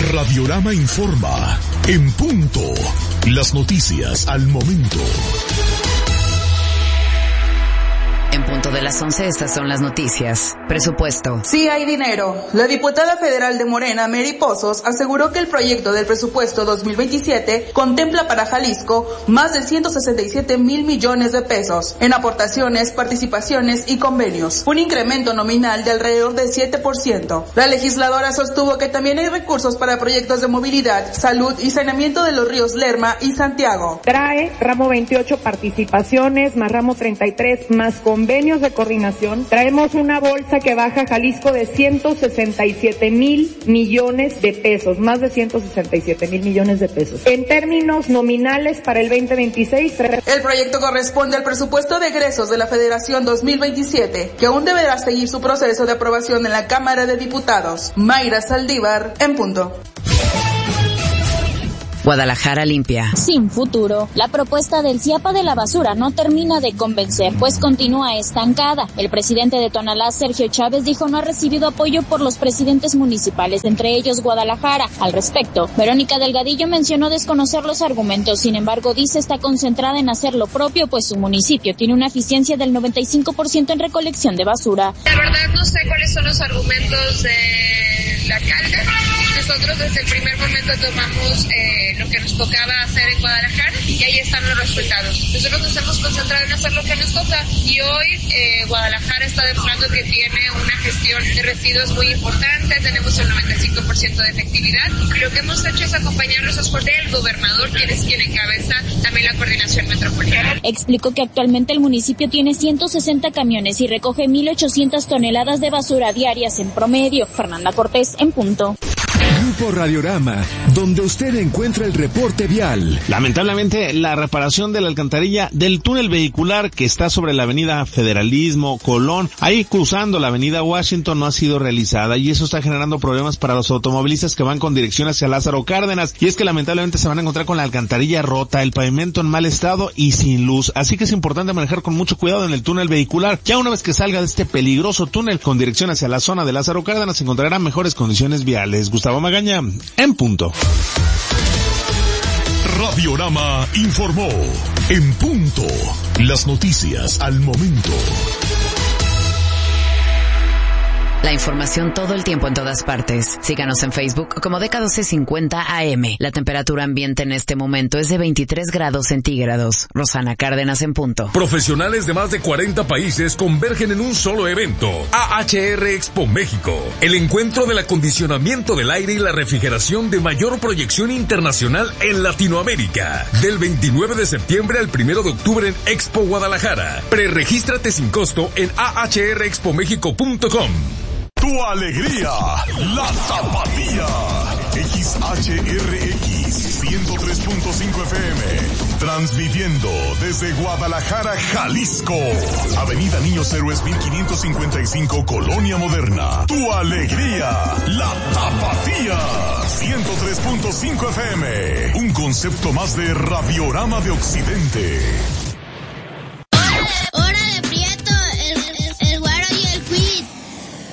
Radiorama informa. En punto. Las noticias al momento. En punto de las 11, estas son las noticias. Presupuesto. Sí hay dinero. La diputada federal de Morena, Mary Pozos, aseguró que el proyecto del presupuesto 2027 contempla para Jalisco más de 167,000 millones de pesos en aportaciones, participaciones y convenios, un incremento nominal de alrededor del 7%. La legisladora sostuvo que también hay recursos para proyectos de movilidad, salud y saneamiento de los ríos Lerma y Santiago. Trae ramo 28 participaciones, más ramo 33, más convenios de coordinación. Traemos una bolsa que baja a Jalisco de 167,000 millones de pesos, más de 167,000 millones de pesos. En términos nominales para el 2026... El proyecto corresponde al presupuesto de egresos de la Federación 2027, que aún deberá seguir su proceso de aprobación en la Cámara de Diputados. Mayra Saldívar, en punto. Guadalajara limpia. Sin futuro. La propuesta del CIAPA de la basura no termina de convencer, pues continúa estancada. El presidente de Tonalá, Sergio Chávez, dijo no ha recibido apoyo por los presidentes municipales, entre ellos Guadalajara. Al respecto, Verónica Delgadillo mencionó desconocer los argumentos, sin embargo dice está concentrada en hacer lo propio, pues su municipio tiene una eficiencia del 95% en recolección de basura. La verdad no sé cuáles son los argumentos del alcalde. Nosotros desde el primer momento tomamos lo que nos tocaba hacer en Guadalajara y ahí están los resultados. Nosotros nos estamos concentrados en hacer lo que nos toca y hoy Guadalajara está demostrando que tiene una gestión de residuos muy importante, tenemos el 95% de efectividad y lo que hemos hecho es acompañar los esfuerzos del gobernador, quien es quien encabeza también la coordinación metropolitana. Explicó que actualmente el municipio tiene 160 camiones y recoge 1,800 toneladas de basura diarias en promedio. Fernanda Cortés, en punto. Grupo Radiorama, donde usted encuentra el reporte vial. Lamentablemente, la reparación de la alcantarilla del túnel vehicular que está sobre la avenida Federalismo, Colón, ahí cruzando la avenida Washington, no ha sido realizada y eso está generando problemas para los automovilistas que van con dirección hacia Lázaro Cárdenas. Y es que lamentablemente se van a encontrar con la alcantarilla rota, el pavimento en mal estado y sin luz. Así que es importante manejar con mucho cuidado en el túnel vehicular. Ya una vez que salga de este peligroso túnel con dirección hacia la zona de Lázaro Cárdenas, se encontrarán mejores condiciones viales. Gustavo Magaña, en punto. Radiorama informó. En punto. Las noticias al momento. La información todo el tiempo en todas partes. Síganos en Facebook como DK1250 AM. La temperatura ambiente en este momento es de 23 grados centígrados. Rosana Cárdenas, en punto. Profesionales de más de 40 países convergen en un solo evento. AHR Expo México. El encuentro del acondicionamiento del aire y la refrigeración de mayor proyección internacional en Latinoamérica. Del 29 de septiembre al 1 de octubre en Expo Guadalajara. Preregístrate sin costo en ahrexpomexico.com. Tu alegría, la tapatía. XHRX 103.5 FM. Transmitiendo desde Guadalajara, Jalisco. Avenida Niños Héroes 1555, Colonia Moderna. Tu alegría, la tapatía. 103.5 FM. Un concepto más de Radiorama de Occidente.